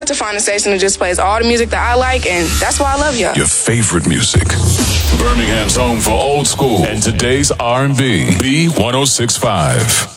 to find a station that just plays all the music that I like, and that's why I love y'all. Your favorite music. Birmingham's home for old school and today's R&B. B1065.